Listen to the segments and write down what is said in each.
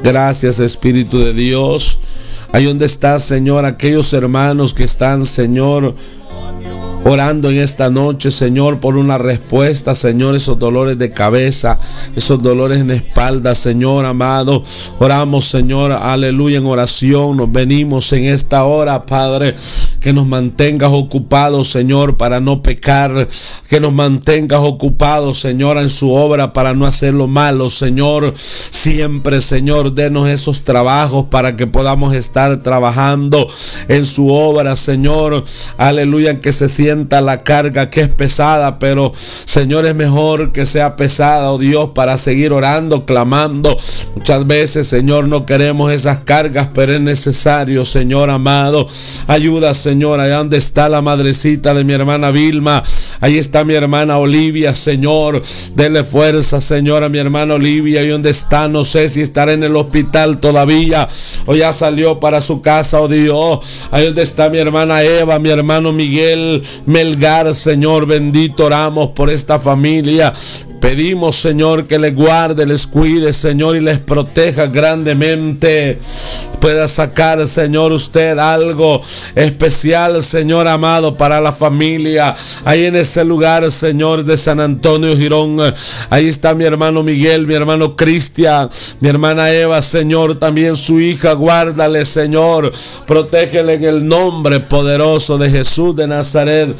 Gracias, Espíritu de Dios. Ahí donde está, Señor, aquellos hermanos que están, Señor, orando en esta noche, Señor, por una respuesta, Señor, esos dolores de cabeza, esos dolores en la espalda, Señor amado. Oramos, Señor, aleluya, en oración. Nos venimos en esta hora, Padre, que nos mantengas ocupados, Señor, para no pecar, que nos mantengas ocupados, Señor, en su obra para no hacer lo malo, Señor. Siempre, Señor, denos esos trabajos para que podamos estar trabajando en su obra, Señor, aleluya, que se sienta la carga que es pesada, pero Señor, es mejor que sea pesada, oh Dios, para seguir orando, clamando. Muchas veces, Señor, no queremos esas cargas, pero es necesario, Señor amado. Ayuda, Señor, allá donde está la madrecita de mi hermana Vilma, ahí está mi hermana Olivia, Señor, dele fuerza, Señor, a mi hermana Olivia. Y donde está, no sé si estará en el hospital todavía o ya salió para su casa, oh Dios. Ahí donde está mi hermana Eva, mi hermano Miguel Melgar, Señor, bendito, oramos por esta familia. Pedimos, Señor, que les guarde, les cuide, Señor, y les proteja grandemente. Pueda sacar, Señor, usted algo especial, Señor amado, para la familia. Ahí en ese lugar, Señor, de San Antonio Girón. Ahí está mi hermano Miguel, mi hermano Cristian, mi hermana Eva, Señor, también su hija. Guárdale, Señor. Protégele en el nombre poderoso de Jesús de Nazaret.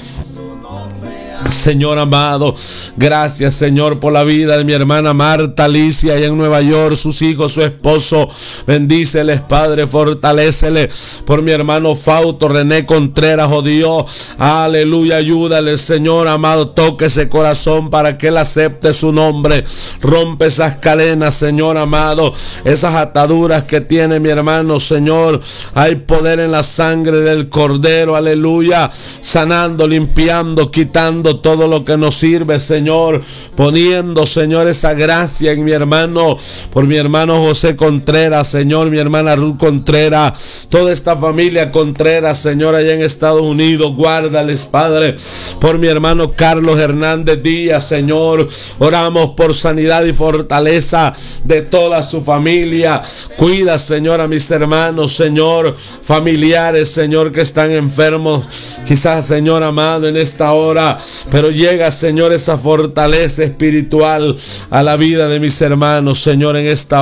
Señor amado, gracias, Señor, por la vida de mi hermana Marta Alicia allá en Nueva York, sus hijos, su esposo. Bendíceles, Padre, fortalécele. Por mi hermano Fausto René Contreras, oh Dios, aleluya, ayúdale, Señor amado, toque ese corazón para que él acepte su nombre. Rompe esas cadenas, Señor amado, esas ataduras que tiene mi hermano, Señor. Hay poder en la sangre del Cordero, aleluya, sanando, limpiando, quitando todo lo que nos sirve, Señor, poniendo, Señor, esa gracia en mi hermano. Por mi hermano José Contreras, Señor, mi hermana Ruth Contreras, toda esta familia Contreras, Señor, allá en Estados Unidos, guárdales, Padre. Por mi hermano Carlos Hernández Díaz, Señor, oramos por sanidad y fortaleza de toda su familia. Cuida, Señor, a mis hermanos, Señor, familiares, Señor, que están enfermos, quizás, Señor amado, en esta hora. Pero llega, Señor, esa fortaleza espiritual a la vida de mis hermanos, Señor, en esta